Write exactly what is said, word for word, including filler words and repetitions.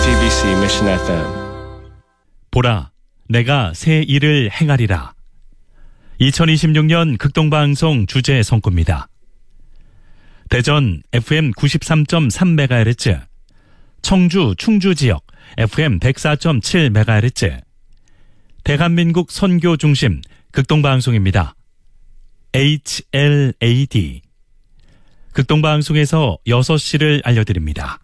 지티비씨 Mission 에프엠. 보라, 내가 새 일을 행하리라. 이천이십육 년 극동방송 주제 선구입니다. 대전 에프엠 구십삼 점 삼 메가헤르츠, 청주 충주 지역 에프엠 백사 점 칠 메가헤르츠, 대한민국 선교 중심 극동방송입니다. 에이치엘에이디. 극동방송에서 여섯 시를 알려드립니다.